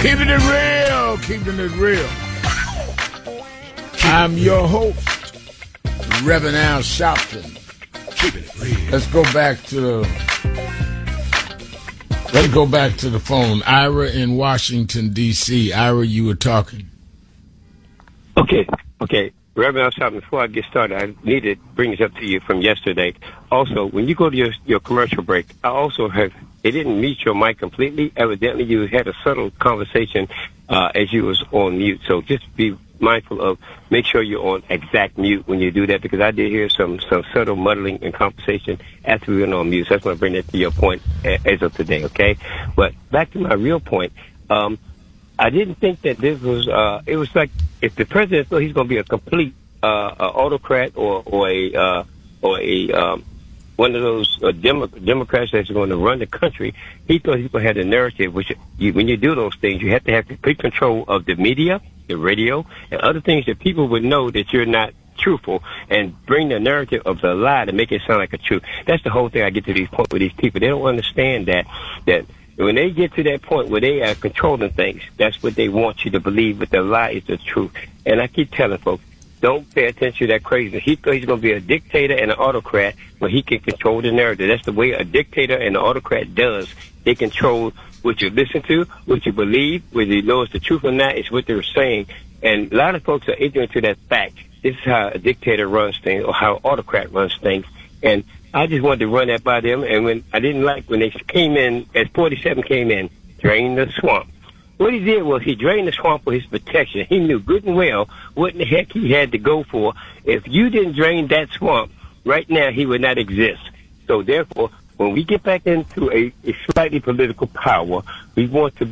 Keeping it real, keeping it real. I'm your host, Reverend Al Sharpton. Keeping it real. Let's go back to the phone. Ira in Washington, D.C. Ira, you were talking. Okay. Reverend Al Sharpton, before I get started, I need to bring this up to you from yesterday. Also, when you go to your commercial break, I also have, it didn't mute your mic completely. Evidently, you had a subtle conversation as you was on mute. So just be mindful of, make sure you're on exact mute when you do that, because I did hear some subtle muddling and conversation after we went on mute. So I just want to bring that to your point as of today, okay? But back to my real point. I didn't think that this was, it was like, if the president thought he's going to be a complete autocrat or a one of those Democrats that's going to run the country, he thought he was going to have the narrative, which when you do those things, you have to have complete control of the media, the radio, and other things that people would know that you're not truthful, and bring the narrative of the lie to make it sound like a truth. That's the whole thing I get to these points with these people. They don't understand that when they get to that point where they are controlling things, that's what they want you to believe, but the lie is the truth. And I keep telling folks, don't pay attention to that craziness. He thought he's going to be a dictator and an autocrat, but he can control the narrative. That's the way a dictator and an autocrat does. They control what you listen to, what you believe, whether you know it's the truth or not. It's what they're saying. And a lot of folks are ignorant to that fact. This is how a dictator runs things, or how an autocrat runs things. And I just wanted to run that by them. And when I didn't like when they came in, as 47 came in, drained the swamp. What he did was he drained the swamp for his protection. He knew good and well what in the heck he had to go for. If you didn't drain that swamp, right now he would not exist. So therefore, when we get back into a slightly political power, we want to